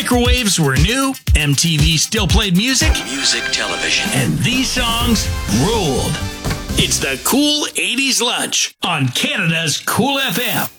microwaves were new, MTV still played music, television, and these songs ruled. It's the Cool 80s Lunch on Canada's Cool FM.